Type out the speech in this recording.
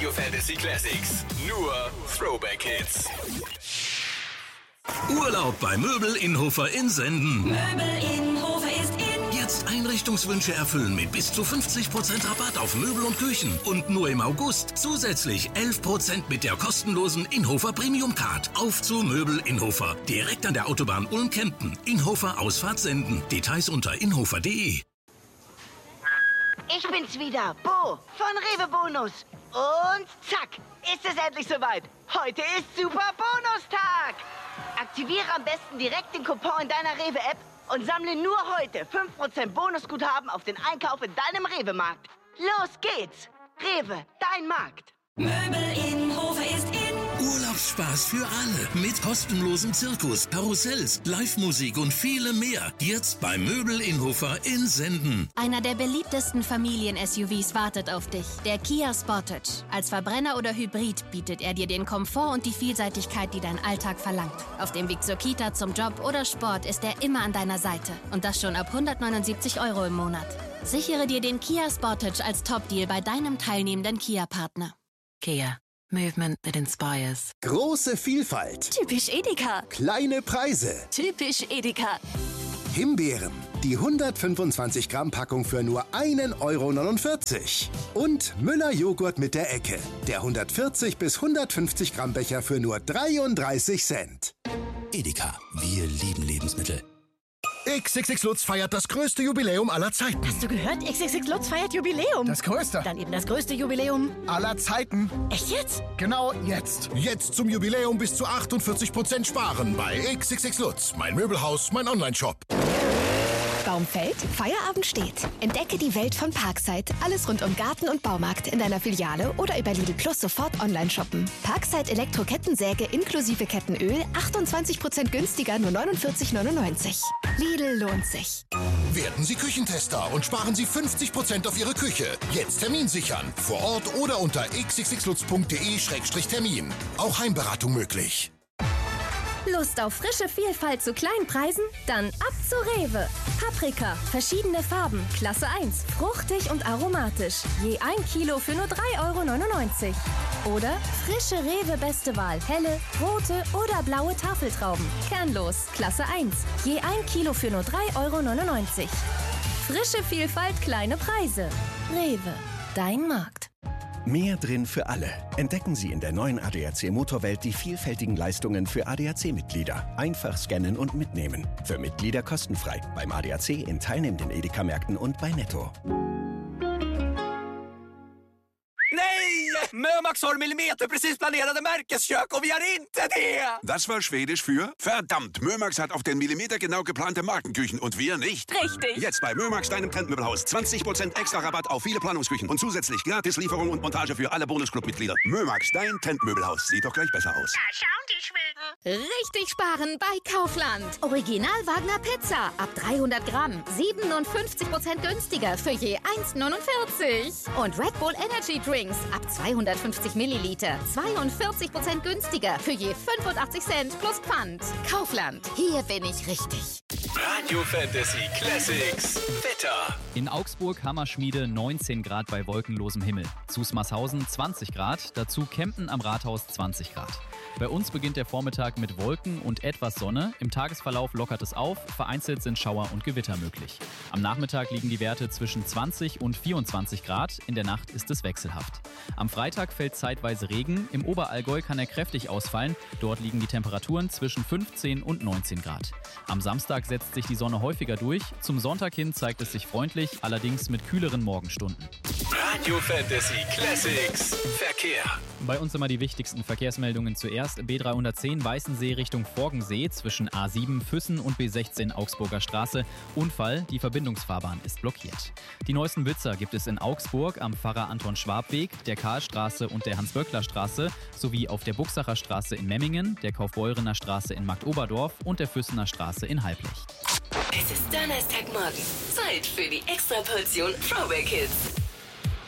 Radio Fantasy Classics. Nur Throwback Hits. Urlaub bei Möbel Innhofer in Senden. Möbel Innhofer ist in. Jetzt Einrichtungswünsche erfüllen mit bis zu 50% Rabatt auf Möbel und Küchen. Und nur im August zusätzlich 11% mit der kostenlosen Innhofer Premium Card. Auf zu Möbel Innhofer. Direkt an der Autobahn Ulm-Kempten. Innhofer Ausfahrt Senden. Details unter innhofer.de. Ich bin's wieder, Bo von Rewe Bonus. Und zack, ist es endlich soweit. Heute ist Super Bonustag. Aktiviere am besten direkt den Coupon in deiner Rewe-App und sammle nur heute 5% Bonusguthaben auf den Einkauf in deinem Rewe-Markt. Los geht's. Rewe, dein Markt. Möbel Innhofer ist in. Urlaubsspaß für alle mit kostenlosem Zirkus, Karussells, Live-Musik und vielem mehr. Jetzt bei Möbel Innhofer in Senden. Einer der beliebtesten Familien-SUVs wartet auf dich, der Kia Sportage. Als Verbrenner oder Hybrid bietet er dir den Komfort und die Vielseitigkeit, die dein Alltag verlangt. Auf dem Weg zur Kita, zum Job oder Sport ist er immer an deiner Seite. Und das schon ab 179 € im Monat. Sichere dir den Kia Sportage als Top-Deal bei deinem teilnehmenden Kia-Partner. Kia. Movement that inspires. Große Vielfalt. Typisch Edeka. Kleine Preise. Typisch Edeka. Himbeeren. Die 125 Gramm Packung für nur 1,49 €. Und Müller Joghurt mit der Ecke. Der 140 bis 150 Gramm Becher für nur 33 Cent. Edeka. Wir lieben Lebensmittel. XXX Lutz feiert das größte Jubiläum aller Zeiten. Hast du gehört? XXX Lutz feiert Jubiläum. Das größte. Dann eben das größte Jubiläum Aller Zeiten. Echt jetzt? Genau jetzt. Jetzt zum Jubiläum bis zu 48% sparen bei XXX Lutz. Mein Möbelhaus, mein Onlineshop. Baum fällt, Feierabend steht. Entdecke die Welt von Parkside. Alles rund um Garten und Baumarkt in deiner Filiale oder über Lidl Plus sofort online shoppen. Parkside Elektro-Kettensäge inklusive Kettenöl 28% günstiger, nur 49,99 €. Lidl lohnt sich. Werden Sie Küchentester und sparen Sie 50% auf Ihre Küche. Jetzt Termin sichern. Vor Ort oder unter xxxlutz.de/termin. Auch Heimberatung möglich. Lust auf frische Vielfalt zu kleinen Preisen? Dann ab zu Rewe. Paprika, verschiedene Farben, Klasse 1, fruchtig und aromatisch. Je 1 Kilo für nur 3,99 €. Oder frische Rewe Beste Wahl, helle, rote oder blaue Tafeltrauben. Kernlos, Klasse 1. Je 1 Kilo für nur 3,99 €. Frische Vielfalt, kleine Preise. Rewe, dein Markt. Mehr drin für alle. Entdecken Sie in der neuen ADAC Motorwelt die vielfältigen Leistungen für ADAC-Mitglieder. Einfach scannen und mitnehmen. Für Mitglieder kostenfrei. Beim ADAC in teilnehmenden Edeka-Märkten und bei Netto. Nej! Mömax har millimeterprecis planerade Märkeskök och vi har inte det! Das war Schwedisch für verdammt. Mömax hat auf den Millimeter genau geplante Markenküchen und wir nicht. Richtig. Jetzt bei Mömax, deinem Trendmöbelhaus. 20% extra Rabatt auf viele Planungsküchen und zusätzlich Gratislieferung und Montage für alle Bonusclub-Mitglieder. Mömax, dein Trendmöbelhaus. Sieht doch gleich besser aus. Da schauen die Schweden. Richtig sparen bei Kaufland. Original Wagner Pizza ab 300 Gramm. 57% günstiger für je 1,49 €. Und Red Bull Energy Drinks ab 250 Milliliter. 42% günstiger für je 85 Cent plus Pfand. Kaufland. Hier bin ich richtig. Radio Fantasy Classics. Wetter. In Augsburg Hammerschmiede 19 Grad bei wolkenlosem Himmel. Zusmarshausen 20 Grad, dazu Kempten am Rathaus 20 Grad. Bei uns beginnt der Vormittag mit Wolken und etwas Sonne. Im Tagesverlauf lockert es auf, vereinzelt sind Schauer und Gewitter möglich. Am Nachmittag liegen die Werte zwischen 20 und 24 Grad, in der Nacht ist es wechselhaft. Am Freitag fällt zeitweise Regen, im Oberallgäu kann er kräftig ausfallen, dort liegen die Temperaturen zwischen 15 und 19 Grad. Am Samstag setzt sich die Sonne häufiger durch, zum Sonntag hin zeigt es sich freundlich, allerdings mit kühleren Morgenstunden. Radio Fantasy Classics. Verkehr. Bei uns immer die wichtigsten Verkehrsmeldungen zuerst. B310 Weißensee Richtung Forgensee zwischen A7 Füssen und B16 Augsburger Straße. Unfall, die Verbindungsfahrbahn ist blockiert. Die neuesten Blitzer gibt es in Augsburg am Pfarrer-Anton-Schwab-Weg, der Karlstraße und der Hans-Böckler-Straße sowie auf der Buchsacher Straße in Memmingen, der Kaufbeurener Straße in Marktoberdorf und der Füssener Straße in Halblech. Es ist Donnerstagmorgen. Zeit für die Extraportion Throwback Hits.